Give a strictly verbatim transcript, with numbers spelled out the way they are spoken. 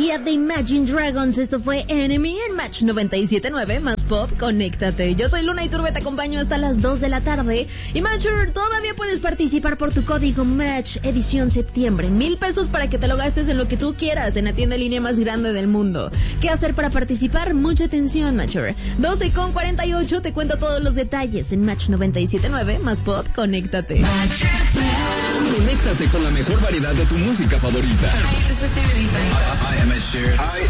cortesía de Imagine Dragons. Esto fue Enemy en Match noventa y siete punto nueve, más pop, conéctate. Yo soy Luna Iturbe, te acompaño hasta las dos de la tarde. Y Matcher, todavía puedes participar por tu código Match edición septiembre. Mil pesos para que te lo gastes en lo que tú quieras en la tienda en línea más grande del mundo. ¿Qué hacer para participar? Mucha atención, Matcher. doce con cuarenta y ocho, te cuento todos los detalles en Match noventa y siete punto nueve, más pop, conéctate. Conéctate con la mejor variedad de tu música favorita. Hi, this is Dua Lipa. Hi, I'm Ed Sheeran. Hi,